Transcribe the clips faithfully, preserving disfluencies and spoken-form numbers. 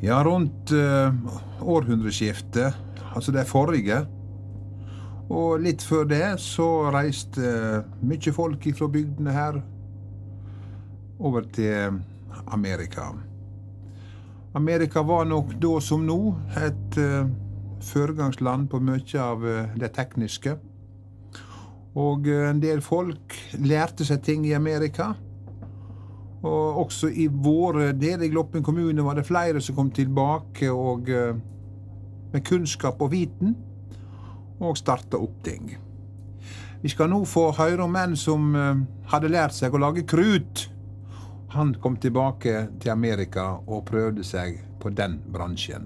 Ja, rundt uh, århundreskiftet, altså det forrige, og litt før det så reiste uh, mye folk fra bygdene her over til Amerika. Amerika var nok da som nå et uh, foregangsland på mye av uh, det tekniske, og uh, en del folk lærte seg ting i Amerika. Og også i våre deler i Gloppen kommune var det flere som kom tilbake og, uh, med kunnskap og viten, og startet opp ting. Vi skal nå få høre om en som uh, hadde lært seg å lage krut. Han kom tilbake til Amerika og prøvde seg på den bransjen.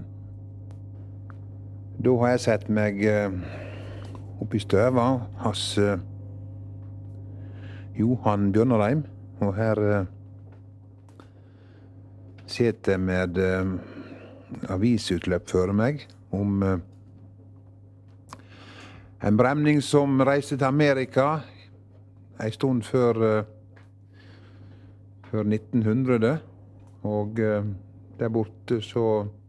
Da har jeg sett meg uh, opp i støva hos uh, Johan Bjørnareim, og her uh, sitter med uh, avisutløp for meg om uh, en bremning som reiste til Amerika en stund før, uh, før nitten hundre, og uh, der borte så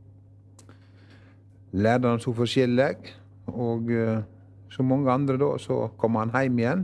lærte han så forskjellig, og uh, som mange andre da, så kom han hjem igjen.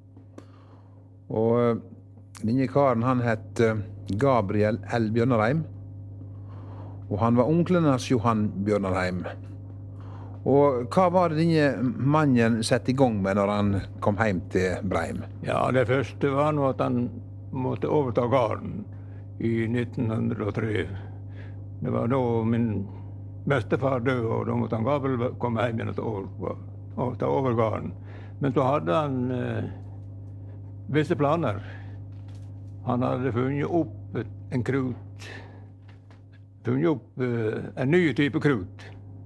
Og uh, denne karen, han het uh, Gabriel L. Bjørnareim, og han var onkelen hans Johan Bjørnareim. Og hva var det denne mannen sette i gang med når han kom hjem til Breim? Ja, det første var nå at han måtte overta gården i nitten hundre og tre. Det var da min bestefar døde, og da måtte han Gabriel komme hjem igjen og ta over gården. Men så hadde han eh, visse planer. Han hadde funnet opp en krut, funnet opp uh, en ny type krut.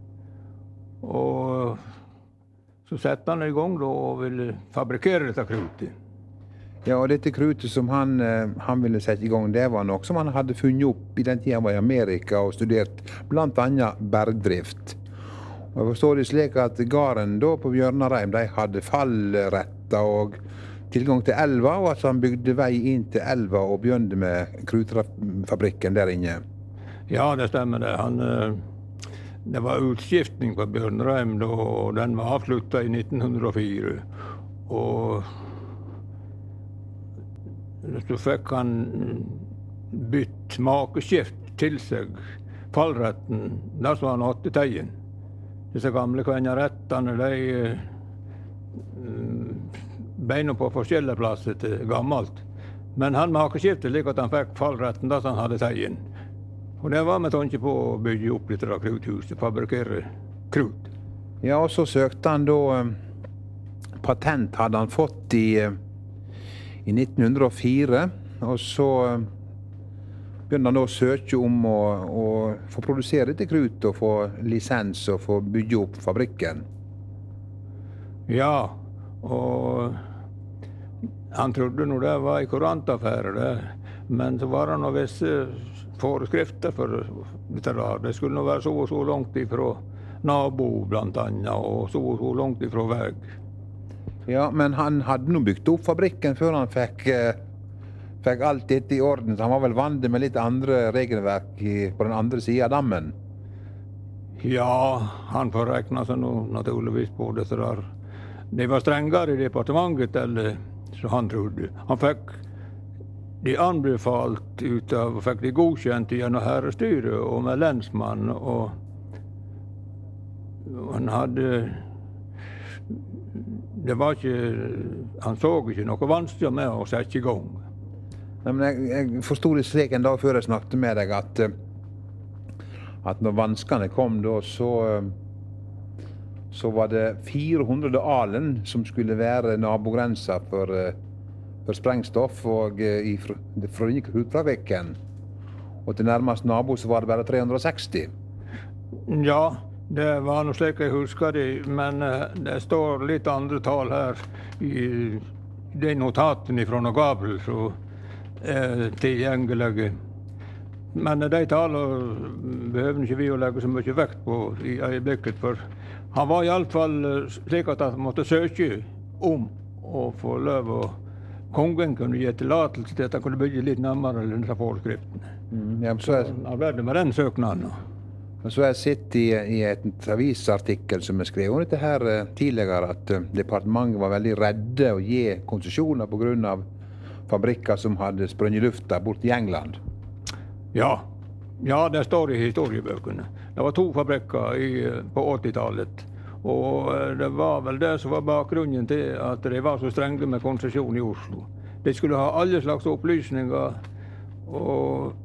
Og så sette han i gang da, og ville fabrikere dette krutet. Ja, og dette krutet som han, uh, han ville sette i gang, det var noe som han hadde funnet opp i den tiden han var i Amerika og studert blant annet bergdrift. Og jeg forstår det slik at gården da på Bjørnareim, de hadde fallretter og tilgang til elva, og at han bygde vei inn til elva og begynte med krutfabrikken der inne. Ja, det stemmer det. Han, det var utskiftning på Bjørnareim da, og den var avsluttet i nitten hundre og fire. Og så fikk han bytt makeskift til seg, fallretten, der som han hadde teien. Disse gamle kvennerettene, de beina på forskjellige plasser til gammelt. Men han makeskiftet slik at han fikk fallretten da han hadde teien. Og det var med tanke på å bygge opp litt av kruthuset, fabrikere krut. Ja, og så søkte han da um, patent hadde han fått i, uh, i nitten hundre og fire, og så uh, begynte han da å søke om å, å få produsere dette krut og få lisens og få bygge opp fabrikken. Ja, og han trodde nå det var i korantaffære, det. Men så var det noen visse foreskrifter for dette der. Det skulle nå være så og så langt ifra nabo blant annet, og så og så langt ifra veg. Ja, men han hadde nå bygd opp fabrikken før han fikk, eh, fikk alt dette i orden. Så han var vel vant med litt andre regelverk i, på den andre siden av dammen? Ja, han får regne seg nå naturligvis på dette der. De var strengere i departementet, eller så han trodde. Han fikk de anbefalt ut av, fikk de godkjent gjennom herrestyret og med lensmann, og, og han hadde, det var ikke, han så ikke noe vanskelig med å sette i gang. Nei, men jeg, jeg forstod det slik en dag før jeg snakket med deg, at, at når vanskene kom da, så så var det fire hundre alen som skulle være nabogrensa for, for sprengstoff og fra denne krutfabrikken. Og til nærmest nabo så var det bare tre hundre og seksti. Ja, det var noe slik jeg husker det, men det står litt andre tall her i de notatene fra Gabriel som er tilgjengelige. Men de tallene behøver ikke vi å legge så mye vekt på i øyeblikket, for han var i alle fall slik at han måtte søke om å få lov, og kongen kunne gi tillatelse til at han kunne bygge litt nærmere denne forskriften. Mm, ja, så er... Han ble med den søknaden. Så har jeg sett i, i et avisartikkel som jeg skrev om dette her tidligere, at departementet var veldig redde å gi konsesjoner på grunn av fabrikker som hadde sprunget i lufta bort i England. Ja, ja, det står i historiebøkene. Det var to fabrikker i, på åttitallet. Og det var vel det som var bakgrunnen til at de var så strenge med konsesjon i Oslo. De skulle ha alle slags opplysninger, og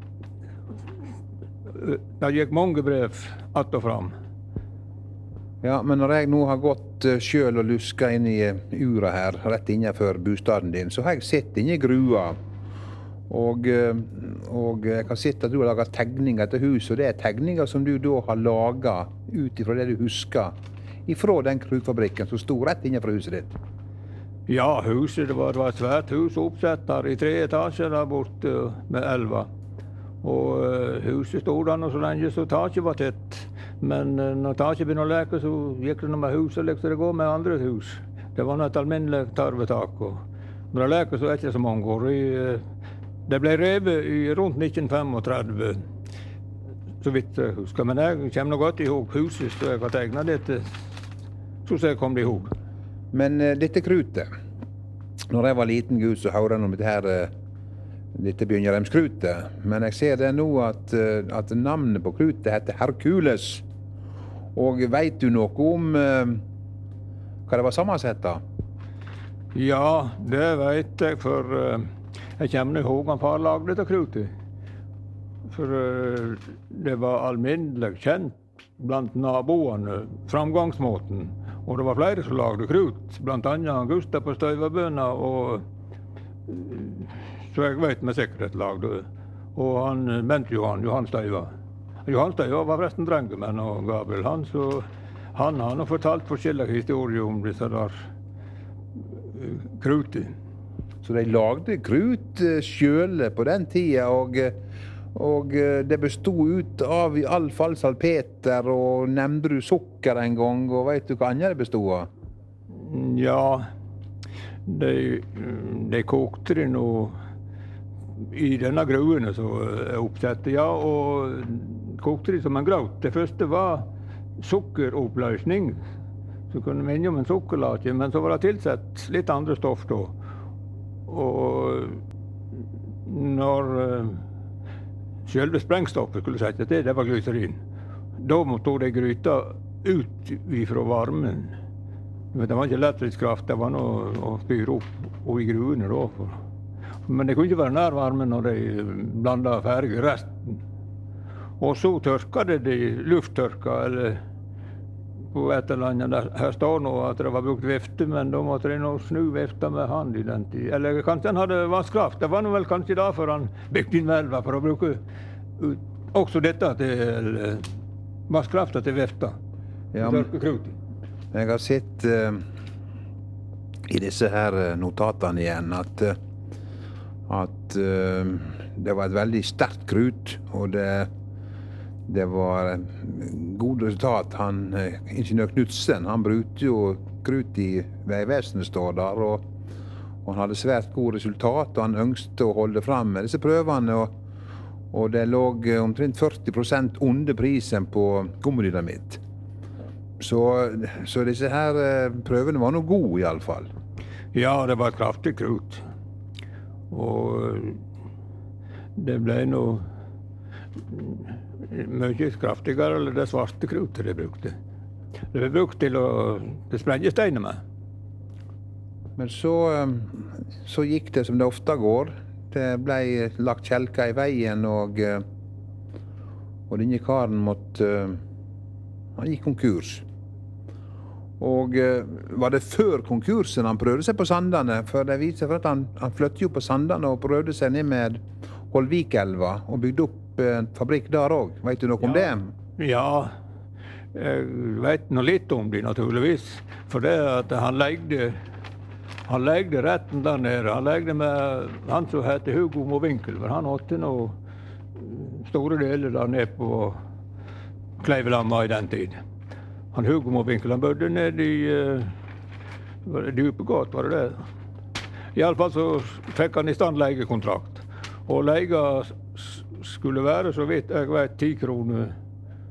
det gikk mange brev att og fram. Ja, men når jeg nå har gått selv og lusket inn i ura her, rett innenfor bostaden din, så har jeg sett inn i grua. Og, og jeg har sett at du har laget tegninger til huset, og det er tegninger som du da har laget ut ifra det du husker ifra den krutfabrikken som stod rett innenfor huset ditt. Ja, huset, det var, det var et svært hus oppsett der i tre etasjer der borte med elva. Og uh, huset stod der så lenge så taket var tett. Men uh, når taket begynner å leke, så gikk det med huset, liksom det går med andre hus. Det var et alminnelig tarvetak. Og når det leker, så er det ikke så mange år. I, uh, det ble revet i rundt nitten trettifem, så vidt jeg husker. Men jeg kommer godt ihåg huset, så jeg har tegnet dette, så jeg kom det ihåg. Men uh, dette krutet, når jeg var liten gutt, så hørte jeg om dette her, uh, dette Bjørnjarheimskrutet. Men jeg ser det nå at, uh, at navnet på krutet heter Herkules. Og vet du noe om uh, hva det var sammensett av? Ja, det vet jeg, for uh, jeg kommer ihåg han far lagde dette krutet. For uh, det var alminnelig kjent blant naboene, framgangsmåten. Og det var flere som lagde krut, blant annet Gustav på Støyvabøna, og så jeg vet med sikkerhet lagde. Og han mente Johan, Johan Støyva. Johan Støyva var forresten drengemenn og Gabriel han, så han har fortalt forskjellige historier om disse der krutet. Så de lagde krut selv på den tida, og Og det bestod ut av i alle fall salpeter, og nevnte du sukker en gang, og vet du hva annet det bestod av? Ja, de, de kokte det nå i denne gruene som er oppsett, ja, og kokte det som en graut. Det første var sukkeroppløsning, så kunne minne om en sukkerlake, men så var det tilsett litt andre stoff da. Og når selve sprengstoffet skulle settes til, det var glyserin. Da måtte de gryta ut fra varmen. Men det var ikke lettringskraft, det var noe å fyre opp og i gruene da. Men det kunne ikke være nær varmen når de blandet ferdig resten. Og så tørka det de lufttørka, eller på et eller annet. Her står nå at det var brukt vifte, men da måtte de nå snu vifta med hand i den tid. Eller kanskje han hadde vasskraft. Det var nå vel kanskje derfor han bygde inn elva, for å bruke også dette til vasskrafta til vifta. Ja, jeg har sett uh, i disse her notatene igjen at, at uh, det var et veldig sterkt krut, og det Det var god resultat. Han, ingeniør Knudsen, han brukte jo krut i Vegvesenet, står der, og, og han hadde svært god resultat, og han ønsket å holde frem med disse prøvene, og, og det lå omtrent førti prosent under prisen på gummidynamitt. Så, så disse her prøvene var noe gode i alle fall. Ja, det var et kraftig krut. Og det ble noe mye kraftigere eller det svarte krutet de brukte. Det ble brukt til å sprenge steiner med. Men så, så gikk det som det ofte går. Det ble lagt kjelker i veien, og, og denne karen måtte, han gikk konkurs. Og var det før konkursen han prøvde seg på Sandane? For det viser seg at han, han flyttet jo på Sandane og prøvde seg ned med Holvikelva og bygde opp en fabrikk der også. Vet du noe om ja. det? Ja, jeg vet noe litt om det naturligvis. For det at han legde, han legde retten der nede. Han legde med han som heter Hugo Mowinckel, for han hadde noe store deler der nede på Kleivelamma i den tid. Han Hugo Mowinckel, han bodde nede i uh, Djupegård, var det det? I alle fall så fikk han i stand legekontrakt. Og lega skulle være, så vidt jeg vet, ti kroner,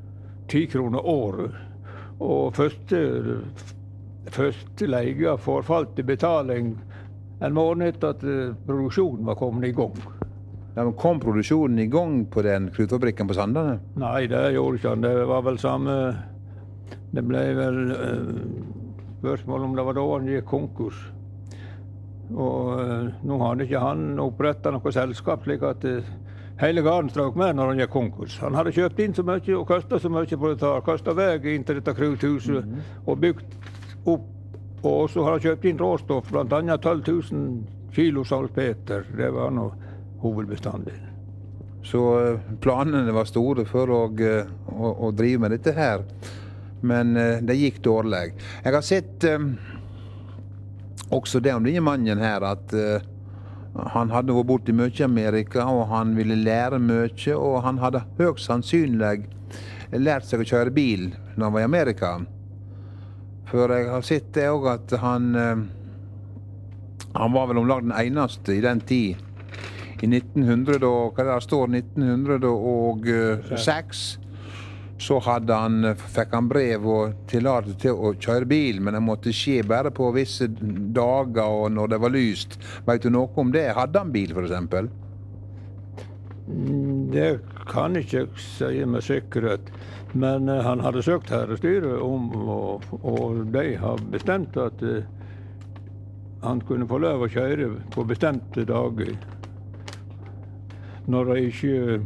ti kroner året. Og første, første leie forfalt i betaling en måned etter at produksjonen var kommet i gang. Ja, men kom produksjonen i gang på den krutfabrikken på Sandane? Nei, det gjorde ikke han. Det var vel samme... Det ble vel eh, spørsmål om det var da han gikk konkurs. Og eh, nå hadde ikke han opprettet noe selskap, slik at eh, hele garden strøk med når han gikk konkurs. Han hadde kjøpt inn så mye og kastet så mye på dette. Kastet vei inn til dette kruthuset mm -hmm. og bygd opp. Og så har han kjøpt inn råstoff, blant annet tolv tusen kilo salpeter. Det var noe hovedbestandig. Så planene var store for å, å, å drive med dette her, men det gikk dårlig. Jeg har sett um, også det om denne mannen her, at uh, han hadde vært borte mye i Amerika, og han ville lære mye, og han hadde høyst sannsynlig lært seg å kjøre bil når han var i Amerika. For jeg har sett det også at han, uh, han var vel omlag den eneste i den tid, i nitten hundre, og hva der står, nitten hundre og seks, så hadde han, fikk han brev og tillatelse til å kjøre bil, men det måtte skje bare på visse dager og når det var lyst. Vet du noe om det? Hadde han bil, for eksempel? Det kan ikke jeg si med sikkerhet, men uh, han hadde søkt herrestyret om, og, og de har bestemt at uh, han kunne få lov å kjøre på bestemte dager. Når de ikke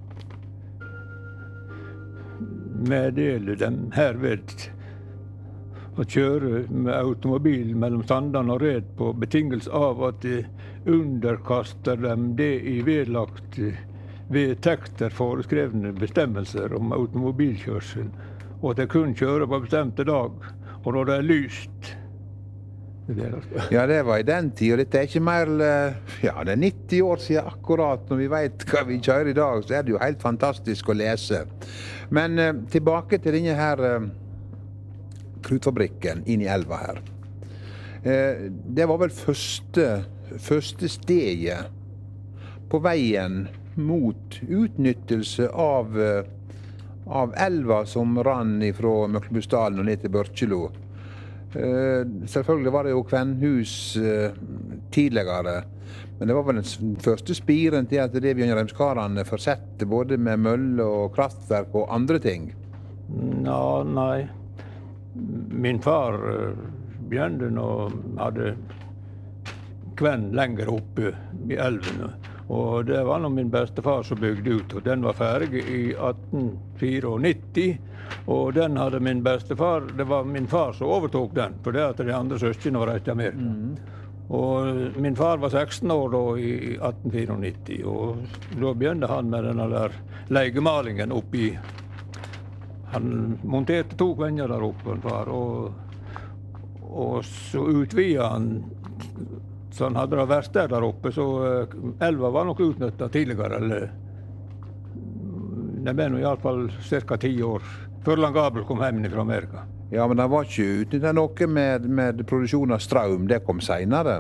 meddeler dem herved å kjøre med automobil mellom Sandane og Red på betingelse av at de underkaster dem det i vedlagt vedtekter foreskrevne bestemmelser om automobilkjørsel, og at de kun kjører på bestemte dag, og når det er lyst. Ja, det var i den tid, og dette er ikke mer, ja, det er nitti år siden akkurat. Når vi vet hva vi kjører i dag, så er det jo helt fantastisk å lese. Men eh, tilbake til denne her eh, krutfabrikken inn i elva her. Eh, det var vel første, første steget på veien mot utnyttelse av, eh, av elva som rann fra Møklebustdalen og ned til Børkjelo. Uh, selvfølgelig var det jo Kvenhus uh, tidligere, men det var vel den første spiren til at det Bjørnheimskarene forsette både med mølle og kraftverk og andre ting. Ja, nei. Min far uh, begynte og hadde Kvenn lenger oppe i elven, og det var nå min bestefar som bygde ut, og den var ferdig i atten nittifire. Og den hadde min bestefar, det var min far som overtok den, for det at de andre søskene var reist til Amerika. Mm. Og min far var seksten år da i atten nittifire, og da begynte han med denne der legemalingen oppi. Han monterte to kvenner der oppe, en far, og, og så utvidet han, så han hadde det verste der oppe, så elva var nok utnyttet tidligere, eller det ble nå i alle fall cirka ti år før Langabel kom hjem fra Amerika. Ja, men det var ikke utnyttet noe med, med produksjon av strøm, det kom senere.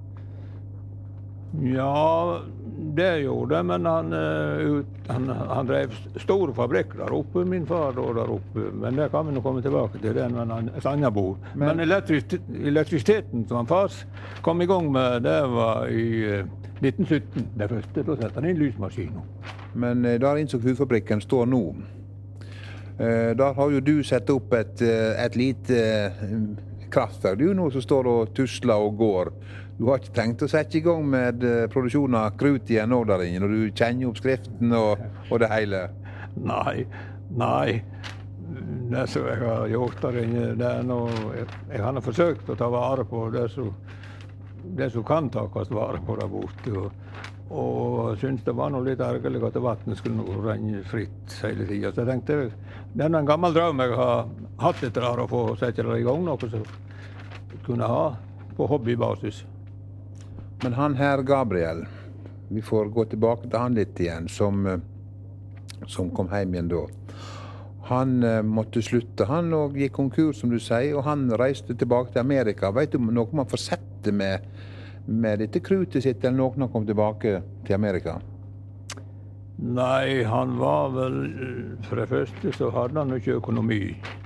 Ja, det gjorde det, men han, han, han drev store fabrikker der oppe, min far og der oppe, men det kan vi nå komme tilbake til, det er et annet bord. Men, men elektrisiteten som han far kom i gang med, det var i nitten sytten, det første, da sette han inn lysmaskinen. Men der innså krutfabrikken står nå. Der har jo du sett opp et, et lite kraftverk, du nå som står og tusler og går. Du har ikke tenkt å sette i gang med produksjon av krut igjen nå der inne, når du kjenner oppskriften og, og det hele? Nei, nei. Det som jeg har gjort der inne, det er noe, jeg, jeg har forsøkt å ta vare på det som, det som kan takast vare på der borte. Og, og synes det var noe litt ergerlig at vattnet skulle nå renne fritt hele tiden. Så jeg tenkte, det er en gammel drøm jeg har hatt etter å få sette det i gang, noe som kunne ha på hobbybasis. Men han her Gabriel, vi får gå tilbake til han litt igjen, som, som kom hjem igjen da. Han uh, måtte slutte, han og gikk konkurs, som du sier, og han reiste tilbake til Amerika. Vet du om noe man får sette med, med dette krutet sitt, eller noen har kommet tilbake til Amerika? Nei, han var vel, for det første så hadde han ikke økonomi.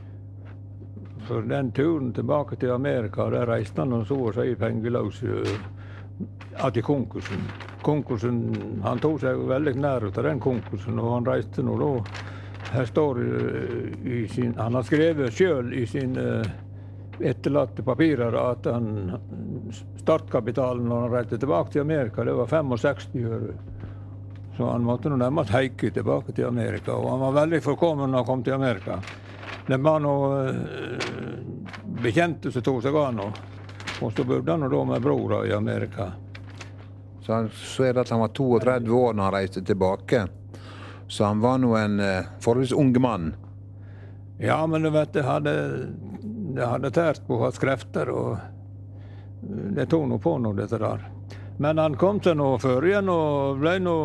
For den turen tilbake til Amerika, der reiste han og så å si pengeløs at i konkursen. Konkursen, han tog seg veldig nær ut av den konkursen, og han reiste nå da. Her står i sin, han har skrevet selv i sine etterlatte papirer at han, startkapitalen når han reiste tilbake til Amerika, det var sekstifem øre. Så han måtte nå nærmest heike tilbake til Amerika, og han var veldig forkommen når han kom til Amerika. Det var noe bekjente som tog seg an, og så bodde han da med brora i Amerika. Så, han, så er det at han var trettito år når han reiste tilbake, så han var nå en uh, forholdsvis unge mann. Ja, men du vet, det hadde, det hadde tært på hans krefter, og det tog nå på noe dette der. Men han kom til nå før igjen, og ble nå,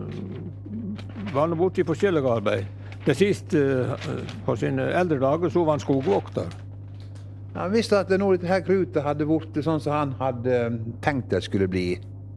var nå borte i forskjellige arbeid. Det siste, på sine eldre dager, så var han skogvokter. Han visste at nå dette her krutet hadde vært sånn som han hadde tenkt det skulle bli.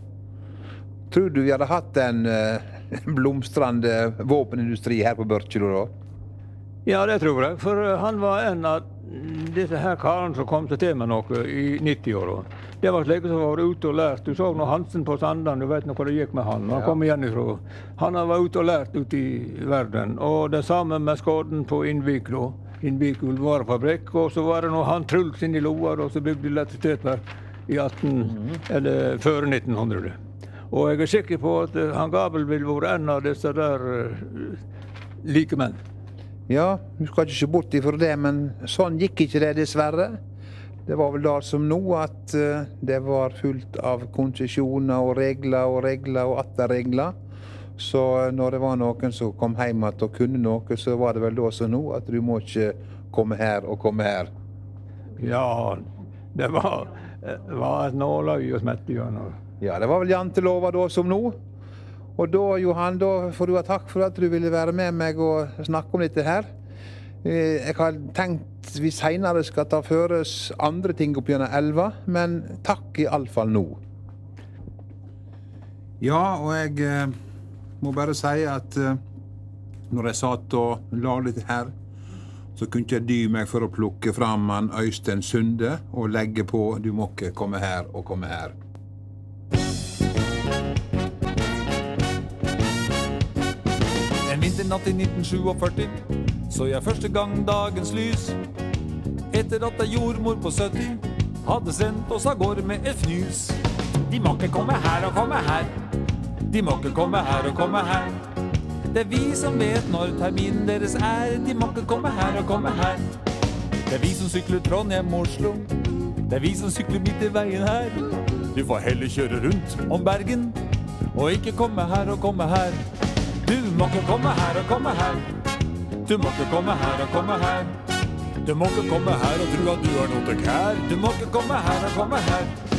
Tror du vi hadde hatt en uh, blomstrende våpenindustri her på Børkjelo da? Ja, det tror jeg, for han var en av disse her karene som kom til med noe i nitti-åra. Det var slik som var ute og lært. Du så nå Hansen på Sandan, du vet nå hva det gikk med han. Han kom igjen ifra. Han var ute og lært ute i verden. Og det samme med skåden på Innvik da. Innvik ullvarefabrikk. Og så var det nå han Truls inn i Loar, og så bygde elektrisitetverk i atten, mm. eller før nitten hundre. Og jeg er sikker på at han Gabel vil være en av disse der uh, like menn. Ja, du skal ikke se bort ifra det, men sånn gikk ikke det dessverre. Det var vel da som nå at uh, det var fullt av konsesjoner og regler og regler og atter regler. Så når det var noen som kom hjem og kunne noe, så var det vel da som nå at du må ikke komme her og komme her. Ja, det var, det var et nåløy og smettejørn. Ja, det var vel jantelova da som nå. Og da, Johan, da får du ha takk for at du ville være med meg og snakke om dette her. Jeg har tenkt vi senere skal ta føres andre ting opp gjennom elva, men takk i alle fall nå. Ja, og jeg eh, må bare si at eh, når jeg satt og la dette her, så kunne ikke jeg dy meg for å plukke fram han Øystein Sunde og legge på «Du må ikke komme her og komme her». En vinternatt i nitten førtisju så jeg første gang dagens lys. Etter at ei jordmor på sytti hadde sendt oss av gårde med et fnys. De må ikke komme her og komme her. De må ikke komme her og komme her. Det er vi som vet når terminen deres er. De må ikke komme her og komme her. Det er vi som sykler Trondheim-Oslo. Det er vi som sykler midt i veien her. Du får heller kjøre rundt om Bergen og ikke komme her og komme her. Du må ikke komme her og komme her. Du må ikke komme her og komme her. Du må ikke komme her og tro at du har noe til kær. Du må ikke komme her og komme her.